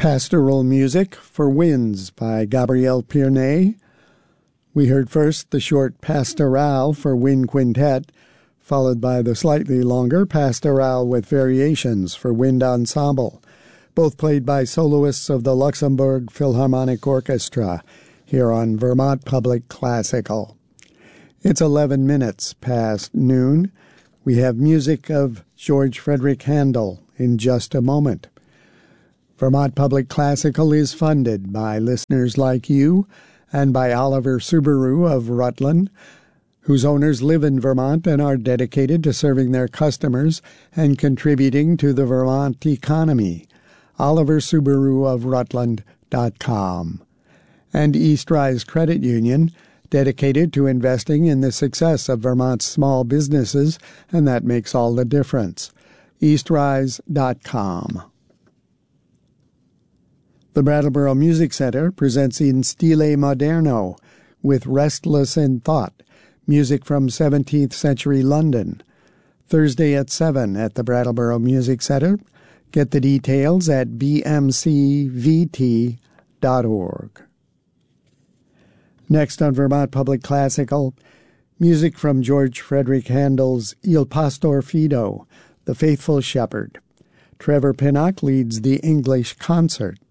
Pastoral Music for Winds by Gabriel Pirnet. We heard first the short Pastorale for Wind Quintet, followed by the slightly longer Pastorale with Variations for Wind Ensemble, both played by soloists of the Luxembourg Philharmonic Orchestra, here on Vermont Public Classical. It's 11 minutes past noon. We have music of George Frederick Handel in just a moment. Vermont Public Classical is funded by listeners like you and by Oliver Subaru of Rutland, whose owners live in Vermont and are dedicated to serving their customers and contributing to the Vermont economy. OliverSubaru of Rutland.com. And East Rise Credit Union, dedicated to investing in the success of Vermont's small businesses, and that makes all the difference. EastRise.com. The Brattleboro Music Center presents In Stile Moderno with Restless in Thought, music from 17th century London. Thursday at 7 at the Brattleboro Music Center. Get the details at bmcvt.org. Next on Vermont Public Classical, music from George Frederick Handel's Il Pastor Fido, The Faithful Shepherd. Trevor Pinnock leads the English concert.